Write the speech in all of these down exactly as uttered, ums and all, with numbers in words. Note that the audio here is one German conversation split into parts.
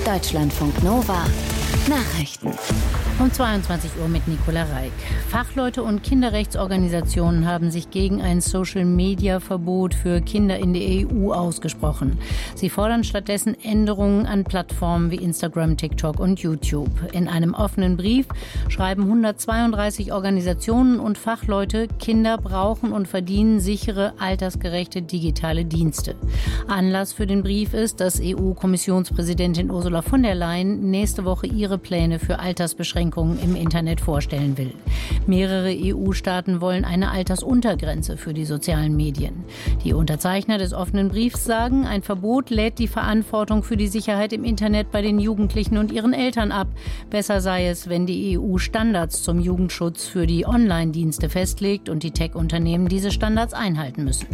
Deutschlandfunk Nova Nachrichten. Um zweiundzwanzig Uhr mit Nicola Reik. Fachleute und Kinderrechtsorganisationen haben sich gegen ein Social-Media-Verbot für Kinder in der E U ausgesprochen. Sie fordern stattdessen Änderungen an Plattformen wie Instagram, TikTok und YouTube. In einem offenen Brief schreiben hundertzweiunddreißig Organisationen und Fachleute, Kinder brauchen und verdienen sichere, altersgerechte digitale Dienste. Anlass für den Brief ist, dass E U-Kommissionspräsidentin Ursula von der Leyen nächste Woche ihre Pläne für Altersbeschränkungen im Internet vorstellen will. Mehrere E U-Staaten wollen eine Altersuntergrenze für die sozialen Medien. Die Unterzeichner des offenen Briefs sagen, ein Verbot lädt die Verantwortung für die Sicherheit im Internet bei den Jugendlichen und ihren Eltern ab. Besser sei es, wenn die E U Standards zum Jugendschutz für die Online-Dienste festlegt und die Tech-Unternehmen diese Standards einhalten müssen.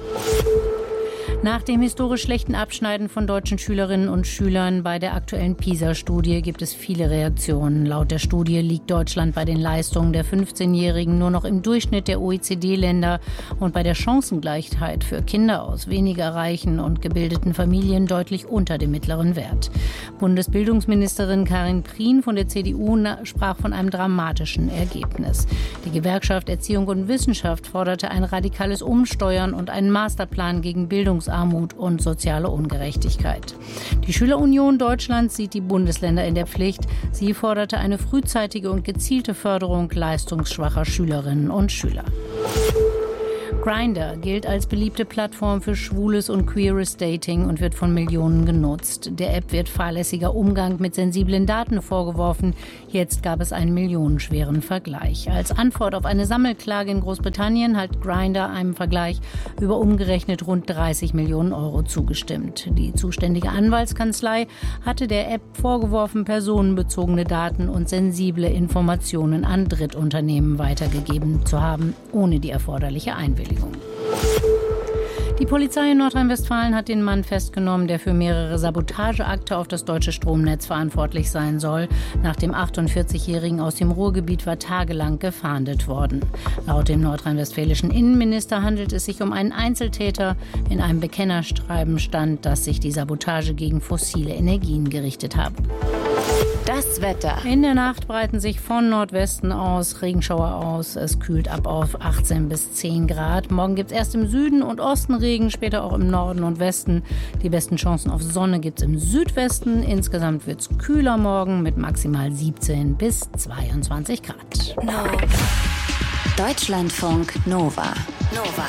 Nach dem historisch schlechten Abschneiden von deutschen Schülerinnen und Schülern bei der aktuellen PISA-Studie gibt es viele Reaktionen. Laut der Studie liegt Deutschland bei den Leistungen der fünfzehnjährigen nur noch im Durchschnitt der O E C D-Länder und bei der Chancengleichheit für Kinder aus weniger reichen und gebildeten Familien deutlich unter dem mittleren Wert. Bundesbildungsministerin Karin Prien von der C D U sprach von einem dramatischen Ergebnis. Die Gewerkschaft Erziehung und Wissenschaft forderte ein radikales Umsteuern und einen Masterplan gegen Bildungsarmut und soziale Ungerechtigkeit. Die Schülerunion Deutschlands sieht die Bundesländer in der Pflicht. Sie forderte eine frühzeitige und gezielte Förderung leistungsschwacher Schülerinnen und Schüler. Grindr gilt als beliebte Plattform für schwules und queeres Dating und wird von Millionen genutzt. Der App wird fahrlässiger Umgang mit sensiblen Daten vorgeworfen. Jetzt gab es einen millionenschweren Vergleich. Als Antwort auf eine Sammelklage in Großbritannien hat Grindr einem Vergleich über umgerechnet rund dreißig Millionen Euro zugestimmt. Die zuständige Anwaltskanzlei hatte der App vorgeworfen, personenbezogene Daten und sensible Informationen an Drittunternehmen weitergegeben zu haben, ohne die erforderliche Einwilligung. Die Polizei in Nordrhein-Westfalen hat den Mann festgenommen, der für mehrere Sabotageakte auf das deutsche Stromnetz verantwortlich sein soll. Nach dem achtundvierzigjährigen aus dem Ruhrgebiet war tagelang gefahndet worden. Laut dem nordrhein-westfälischen Innenminister handelt es sich um einen Einzeltäter. In einem Bekennerschreiben stand, dass sich die Sabotage gegen fossile Energien gerichtet habe. Das Wetter. In der Nacht breiten sich von Nordwesten aus Regenschauer aus. Es kühlt ab auf achtzehn bis zehn Grad. Morgen gibt es erst im Süden und Osten Regen, später auch im Norden und Westen. Die besten Chancen auf Sonne gibt es im Südwesten. Insgesamt wird es kühler morgen mit maximal siebzehn bis zweiundzwanzig Grad. No. Deutschlandfunk Nova. Nova.